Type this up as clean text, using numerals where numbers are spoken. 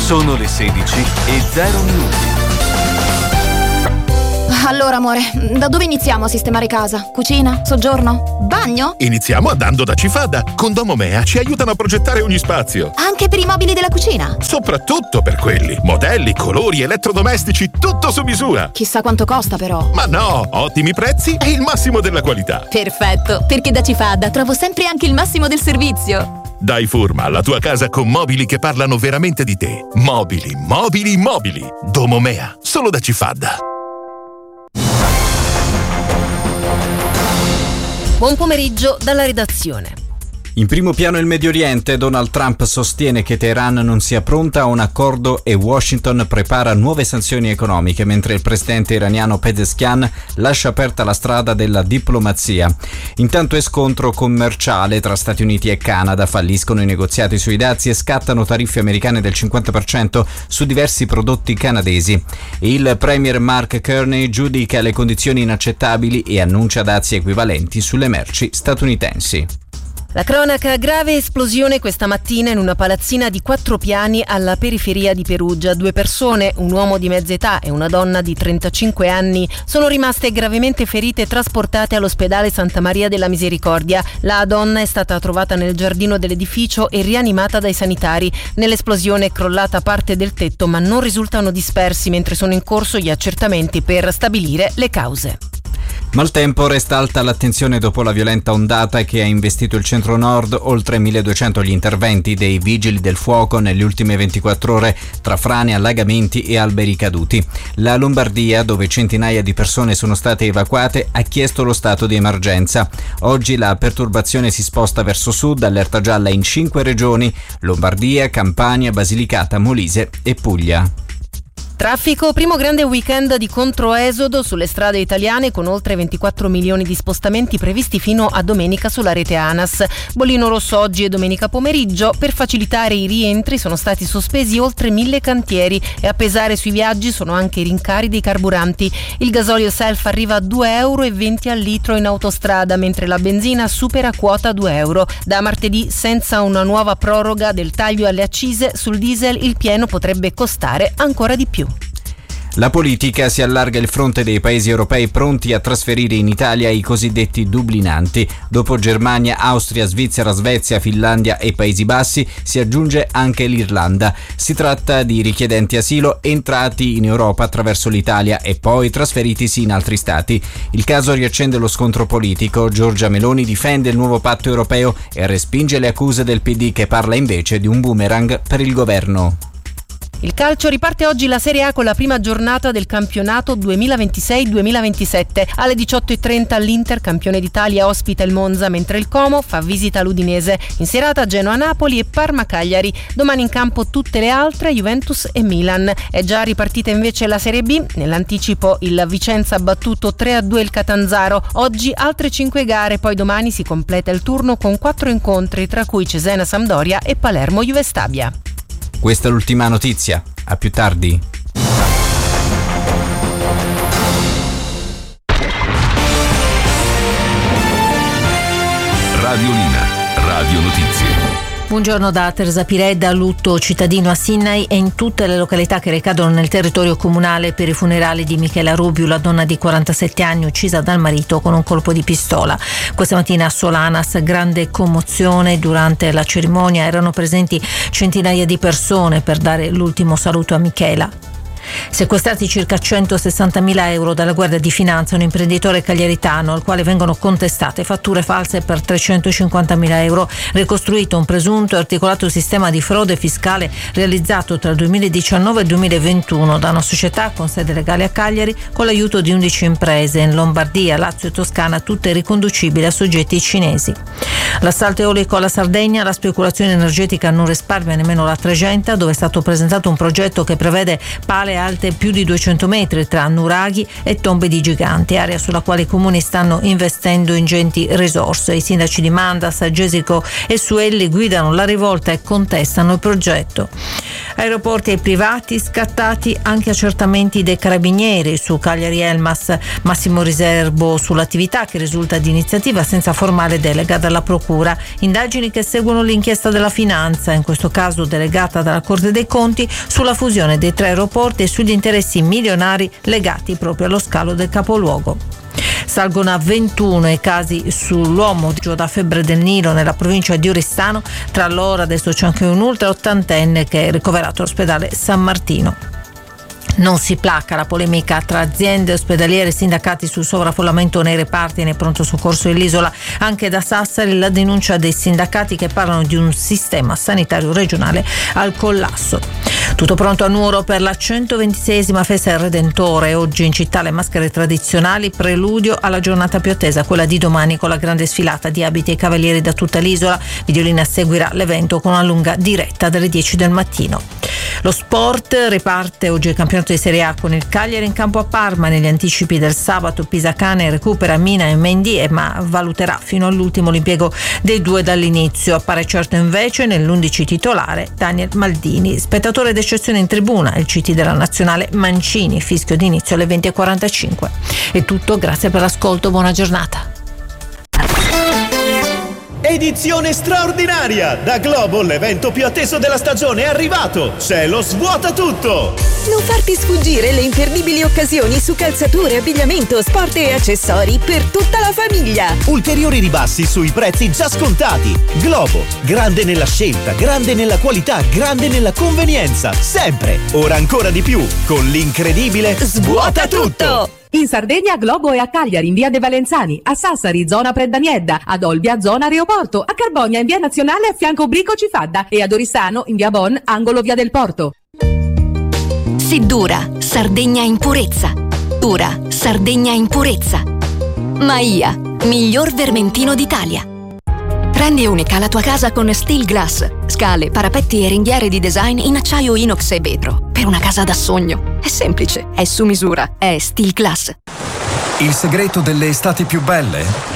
Sono le 16:00. Allora, amore, da dove iniziamo a sistemare casa? Cucina? Soggiorno? Bagno? Iniziamo andando da Cifada. Con Domomea ci aiutano a progettare ogni spazio. Anche per i mobili della cucina? Soprattutto per quelli. Modelli, colori, elettrodomestici, tutto su misura. Chissà quanto costa, però. Ma no, ottimi prezzi e il massimo della qualità. Perfetto, perché da Cifada trovo sempre anche il massimo del servizio. Dai Furma alla tua casa con mobili che parlano veramente di te. Mobili, mobili, mobili. Domomea, solo da Cifada. Buon pomeriggio dalla redazione. In primo piano il Medio Oriente. Donald Trump sostiene che Teheran non sia pronta a un accordo e Washington prepara nuove sanzioni economiche, mentre il presidente iraniano Pezeshkian lascia aperta la strada della diplomazia. Intanto è scontro commerciale tra Stati Uniti e Canada, falliscono i negoziati sui dazi e scattano tariffe americane del 50% su diversi prodotti canadesi. Il premier Mark Carney giudica le condizioni inaccettabili e annuncia dazi equivalenti sulle merci statunitensi. La cronaca: grave esplosione questa mattina in una palazzina di 4 piani alla periferia di Perugia. 2 persone, un uomo di mezza età e una donna di 35 anni, sono rimaste gravemente ferite e trasportate all'ospedale Santa Maria della Misericordia. La donna è stata trovata nel giardino dell'edificio e rianimata dai sanitari. Nell'esplosione è crollata parte del tetto, ma non risultano dispersi, mentre sono in corso gli accertamenti per stabilire le cause. Maltempo, resta alta l'attenzione dopo la violenta ondata che ha investito il centro-nord, oltre 1200 gli interventi dei vigili del fuoco nelle ultime 24 ore tra frane, allagamenti e alberi caduti. La Lombardia, dove centinaia di persone sono state evacuate, ha chiesto lo stato di emergenza. Oggi la perturbazione si sposta verso sud, allerta gialla in 5 regioni: Lombardia, Campania, Basilicata, Molise e Puglia. Traffico: primo grande weekend di controesodo sulle strade italiane, con oltre 24 milioni di spostamenti previsti fino a domenica sulla rete ANAS. Bollino rosso oggi e domenica pomeriggio. Per facilitare i rientri sono stati sospesi oltre 1000 cantieri e a pesare sui viaggi sono anche i rincari dei carburanti. Il gasolio self arriva a €2,20 al litro in autostrada, mentre la benzina supera quota €2. Da martedì, senza una nuova proroga del taglio alle accise, sul diesel il pieno potrebbe costare ancora di più. La politica: si allarga il fronte dei paesi europei pronti a trasferire in Italia i cosiddetti dublinanti. Dopo Germania, Austria, Svizzera, Svezia, Finlandia e Paesi Bassi si aggiunge anche l'Irlanda. Si tratta di richiedenti asilo entrati in Europa attraverso l'Italia e poi trasferitisi in altri stati. Il caso riaccende lo scontro politico. Giorgia Meloni difende il nuovo patto europeo e respinge le accuse del PD, che parla invece di un boomerang per il governo. Il calcio: riparte oggi la Serie A con la prima giornata del campionato 2026-2027. Alle 18:30 l'Inter, campione d'Italia, ospita il Monza, mentre il Como fa visita all'Udinese. In serata Genoa-Napoli e Parma-Cagliari. Domani in campo tutte le altre, Juventus e Milan. È già ripartita invece la Serie B. Nell'anticipo il Vicenza ha battuto 3-2 il Catanzaro. Oggi altre 5 gare, poi domani si completa il turno con 4 incontri, tra cui Cesena-Sampdoria e Palermo-Juve Stabia. Questa è l'ultima notizia. A più tardi. Radiolina, Radio Notizie. Buongiorno da Teresa Piredda. Lutto cittadino a Sydney e in tutte le località che ricadono nel territorio comunale per i funerali di Michela Rubiu, la donna di 47 anni uccisa dal marito con un colpo di pistola. Questa mattina a Solanas grande commozione. Durante la cerimonia erano presenti centinaia di persone per dare l'ultimo saluto a Michela. Sequestrati circa 160.000 euro dalla Guardia di Finanza un imprenditore cagliaritano al quale vengono contestate fatture false per 350.000 euro, ricostruito un presunto e articolato sistema di frode fiscale realizzato tra il 2019 e il 2021 da una società con sede legale a Cagliari con l'aiuto di 11 imprese in Lombardia, Lazio e Toscana, tutte riconducibili a soggetti cinesi. L'assalto eolico alla Sardegna: la speculazione energetica non risparmia nemmeno la Tregenta, dove è stato presentato un progetto che prevede pale alte più di 200 metri tra nuraghi e tombe di giganti, area sulla quale i comuni stanno investendo ingenti risorse. I sindaci di Manda, Saggesico e Suelli guidano la rivolta e contestano il progetto. Aeroporti ai privati, scattati anche accertamenti dei carabinieri su Cagliari-Elmas, massimo riservo sull'attività che risulta di iniziativa senza formale delega dalla Procura. Indagini che seguono l'inchiesta della Finanza, in questo caso delegata dalla Corte dei Conti, sulla fusione dei 3 aeroporti e sugli interessi milionari legati proprio allo scalo del capoluogo. Salgono a 21 i casi sull'uomo da febbre del Nilo nella provincia di Oristano. Tra loro adesso c'è anche un ultra ottantenne che è ricoverato all'ospedale San Martino. Non si placa la polemica tra aziende ospedaliere e sindacati sul sovraffollamento nei reparti e nei pronto soccorso dell'isola. Anche da Sassari la denuncia dei sindacati che parlano di un sistema sanitario regionale al collasso. Tutto pronto a Nuoro per la 126esima festa del Redentore. Oggi in città le maschere tradizionali, preludio alla giornata più attesa, quella di domani, con la grande sfilata di abiti e cavalieri da tutta l'isola. Videolina seguirà l'evento con una lunga diretta dalle 10 del mattino. Lo sport riparte oggi il campionato di Serie A con il Cagliari in campo a Parma. Negli anticipi del sabato Pisacane recupera Mina e Mendy, ma valuterà fino all'ultimo l'impiego dei 2 dall'inizio. Appare certo invece nell'11 titolare Daniel Maldini. Spettatore d'eccezione in tribuna il CT della nazionale Mancini, fischio d'inizio alle 20:45. È tutto, grazie per l'ascolto, buona giornata. Edizione straordinaria! Da Globo l'evento più atteso della stagione è arrivato! C'è lo Svuota Tutto! Non farti sfuggire le imperdibili occasioni su calzature, abbigliamento, sport e accessori per tutta la famiglia! Ulteriori ribassi sui prezzi già scontati! Globo, grande nella scelta, grande nella qualità, grande nella convenienza! Sempre! Ora ancora di più! Con l'incredibile Svuota Tutto! In Sardegna Globo è a Cagliari in via De Valenzani, a Sassari zona Preddaniedda, ad Olbia zona Aeroporto, a Carbonia in via Nazionale a fianco Brico Cifadda e ad Oristano in via Bon angolo via del Porto. Siddura, Sardegna in purezza. Dura, Sardegna in purezza. Maia, miglior vermentino d'Italia. Rendi unica la tua casa con Steel Glass. Scale, parapetti e ringhiere di design in acciaio inox e vetro. Per una casa da sogno. È semplice, è su misura, è Steel Glass. Il segreto delle estati più belle?